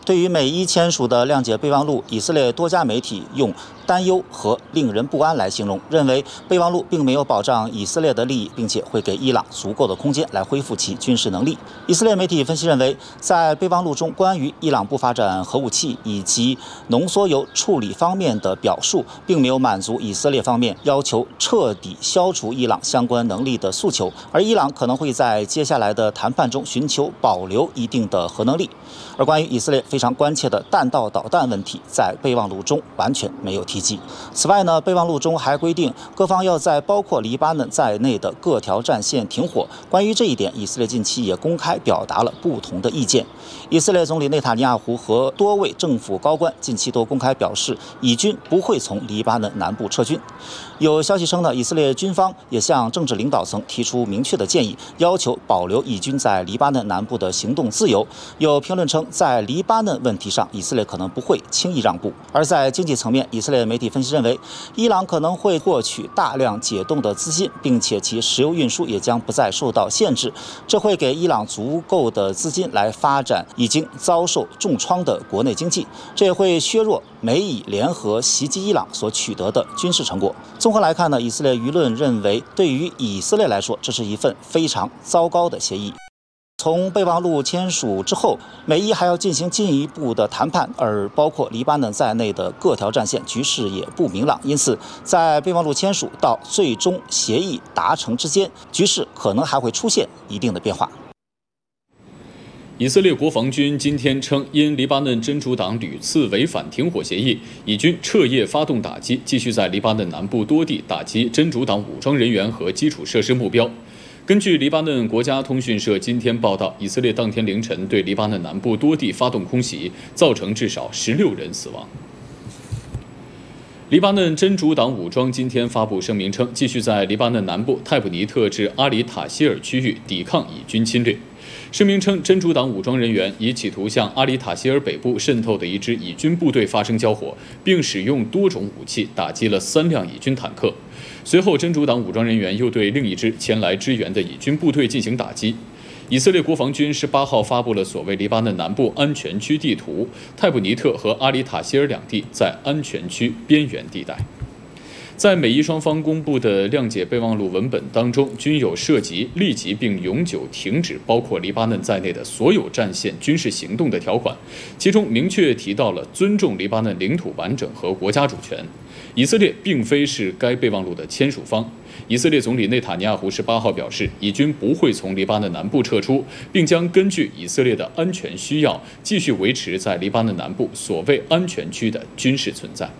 对于美伊签署的谅解备忘录，以色列多家媒体用担忧和令人不安来形容，认为备忘录并没有保障以色列的利益，并且会给伊朗足够的空间来恢复其军事能力。以色列媒体分析认为，在备忘录中关于伊朗不发展核武器以及浓缩铀处理方面的表述，并没有满足以色列方面要求彻底消除伊朗相关能力的诉求，而伊朗可能会在接下来的谈判中寻求保留一定的核能力。而关于以色列非常关切的弹道导弹问题，在备忘录中完全没有提及。此外呢，备忘录中还规定各方要在包括黎巴嫩在内的各条战线停火。关于这一点，以色列近期也公开表达了不同的意见。以色列总理内塔尼亚胡和多位政府高官近期都公开表示，以军不会从黎巴嫩南部撤军。有消息称呢，以色列军方也向政治领导层提出明确的建议，要求保留以军在黎巴嫩南部的行动自由。有评论称，在黎巴嫩问题上，以色列可能不会轻易让步。而在经济层面，以色列媒体分析认为，伊朗可能会获取大量解冻的资金，并且其石油运输也将不再受到限制，这会给伊朗足够的资金来发展已经遭受重创的国内经济，这也会削弱美以联合袭击伊朗所取得的军事成果。综合来看呢，以色列舆论认为，对于以色列来说，这是一份非常糟糕的协议。从备忘录签署之后，美伊还要进行进一步的谈判，而包括黎巴嫩在内的各条战线局势也不明朗，因此在备忘录签署到最终协议达成之间，局势可能还会出现一定的变化。 以色列国防军今天称，因黎巴嫩真主党屡次违反停火协议，以军彻夜发动打击，继续在黎巴嫩南部多地打击真主党武装人员和基础设施目标。根据黎巴嫩国家通讯社今天报道，以色列当天凌晨对黎巴嫩南部多地发动空袭，造成至少16人死亡。黎巴嫩真主党武装今天发布声明称，继续在黎巴嫩南部泰布尼特至阿里塔希尔区域抵抗以军侵略。声明称，真主党武装人员以企图向阿里塔希尔北部渗透的一支以军部队发生交火，并使用多种武器打击了3辆以军坦克。随后，真主党武装人员又对另一支前来支援的以军部队进行打击。以色列国防军18号发布了所谓黎巴嫩南部安全区地图，泰布尼特和阿里塔希尔两地在安全区边缘地带。在美伊双方公布的谅解备忘录文本当中，均有涉及立即并永久停止包括黎巴嫩在内的所有战线军事行动的条款，其中明确提到了尊重黎巴嫩领土完整和国家主权。以色列并非是该备忘录的签署方。以色列总理内塔尼亚胡18号表示，以军不会从黎巴嫩南部撤出，并将根据以色列的安全需要，继续维持在黎巴嫩南部所谓安全区的军事存在。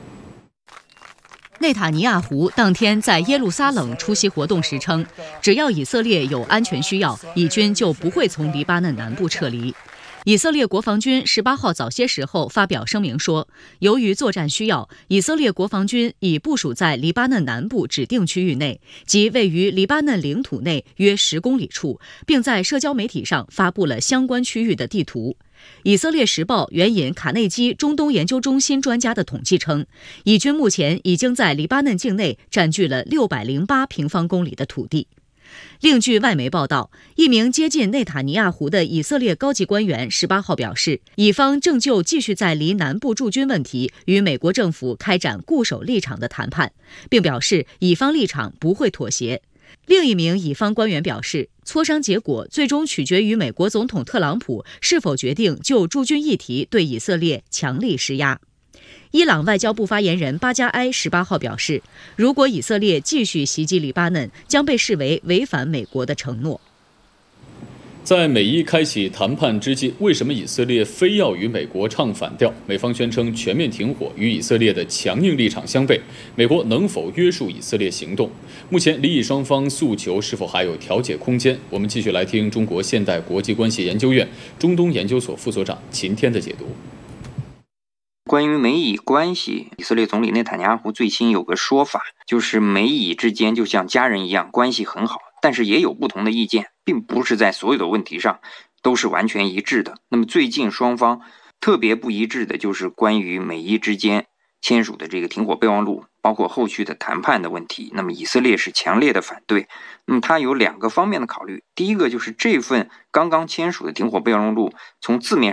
内塔尼亚胡当天在耶路撒冷出席活动时称，只要以色列有安全需要，以军就不会从黎巴嫩南部撤离。以色列国防军18号早些时候发表声明说，由于作战需要，以色列国防军已部署在黎巴嫩南部指定区域内，即位于黎巴嫩领土内约10公里处，并在社交媒体上发布了相关区域的地图。以色列时报援引卡内基中东研究中心专家的统计称，以军目前已经在黎巴嫩境内占据了608平方公里的土地。另据外媒报道，一名接近内塔尼亚胡的以色列高级官员18号表示，以方正就继续在黎南部驻军问题与美国政府开展固守立场的谈判，并表示以方立场不会妥协。另一名以方官员表示，磋商结果最终取决于美国总统特朗普是否决定就驻军议题对以色列强力施压。伊朗外交部发言人巴加埃18号表示，如果以色列继续袭击黎巴嫩，将被视为违反美国的承诺。 在美伊开启谈判之际，为什么以色列非要与美国唱反调？美方宣称全面停火与以色列的强硬立场相悖，美国能否约束以色列行动？目前黎以双方诉求是否还有调解空间？我们继续来听中国现代国际关系研究院中东研究所副所长秦天的解读。 关于美以关系，以色列总理内塔尼亚胡最新有个说法，就是美以之间就像家人一样，关系很好，但是也有不同的意见，并不是在所有的问题上都是完全一致的。那么最近双方特别不一致的就是关于美伊之间签署的这个停火备忘录，包括后续的谈判的问题。那么以色列是强烈的反对。那么它有2个方面的考虑，第一个就是这份刚刚签署的停火备忘录从字面